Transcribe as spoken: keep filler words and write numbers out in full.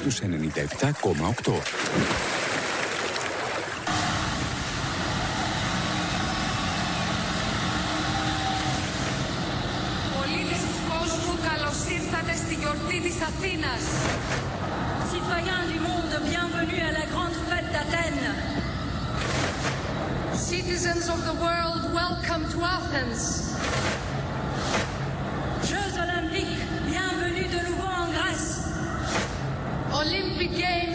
στους ενενήντα επτά κόμμα οκτώ. Πολίτες του κόσμου, καλώς ήρθατε στη γιορτή της Αθήνας. Citoyens du monde, bienvenue à la grande fête d'Athènes. Citizens of the world, welcome to Athens. Jeux olympiques, bienvenue de nouveau en Grèce. Olympic Games.